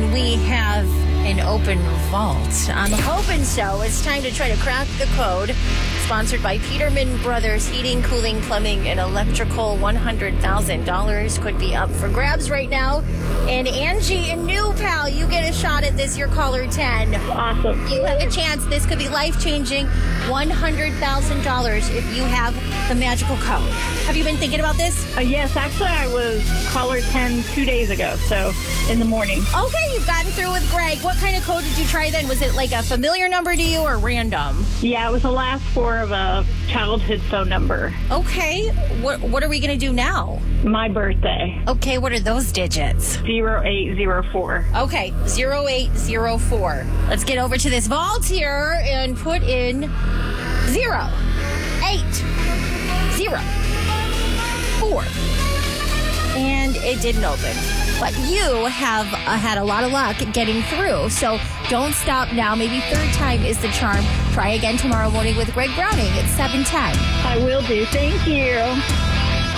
And we have an open vault on the Hope and Show. It's time to try to crack the code. Sponsored by Peterman Brothers Heating, Cooling, Plumbing, and Electrical. $100,000 could be up for grabs right now. And Angie and New Pal, you get a shot at this. You're caller 10. Awesome. You have a chance. This could be life-changing. $100,000 if you have the magical code. Have you been thinking about this? Yes, actually, I was caller 10 2 days ago, so in the morning. Okay, you've gotten through with Greg. What kind of code did you try then? Was it like a familiar number to you or random? Yeah, it was the last four of a childhood phone number. Okay, what are we going to do now? My birthday. Okay, what are those digits? 0804. Okay, 0804. Let's get over to this vault here and put in 0804. And it didn't open. But you have had a lot of luck getting through. So don't stop now. Maybe third time is the charm. Try again tomorrow morning with Greg Browning at 7:10. I will do. Thank you.